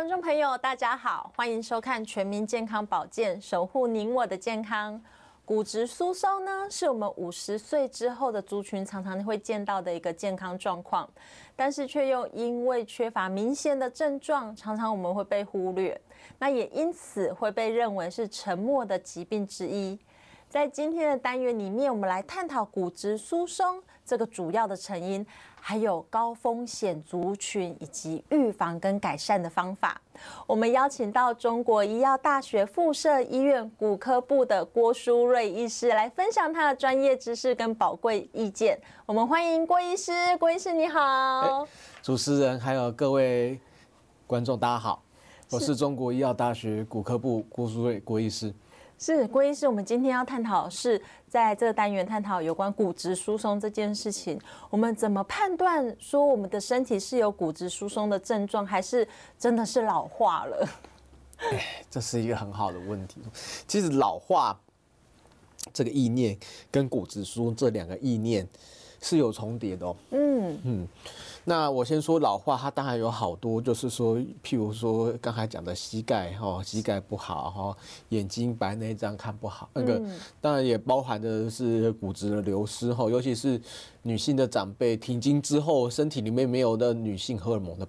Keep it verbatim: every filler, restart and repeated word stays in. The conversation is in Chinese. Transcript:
观众朋友，大家好，欢迎收看《全民健康保健》，守护您我的健康。骨质疏松呢，是我们五十岁之后的族群常常会见到的一个健康状况，但是却又因为缺乏明显的症状，常常我们会被忽略，那也因此会被认为是沉默的疾病之一。在今天的单元里面，我们来探讨骨质疏松这个主要的成因，还有高风险族群以及预防跟改善的方法。我们邀请到中国医药大学附设医院骨科部的郭书睿医师来分享他的专业知识跟宝贵意见。我们欢迎郭医师，郭医师你好。 主持人还有各位观众大家好，我是中国医药大学骨科部郭书睿郭医师。 是郭医师，我们今天要探讨的是在这个单元探讨有关骨质疏松这件事情。我们怎么判断说我们的身体是有骨质疏松的症状，还是真的是老化了？ 哎，这是一个很好的问题。其实老化这个意念跟骨质疏松这两个意念是有重叠的哦。嗯嗯。那我先说老化，它当然有好多，就是说，譬如说刚才讲的膝盖哈，膝盖不好哈，眼睛白内障看不好，那个当然也包含的是骨质的流失哈，尤其是女性的长辈停经之后，身体里面没有的女性荷尔蒙的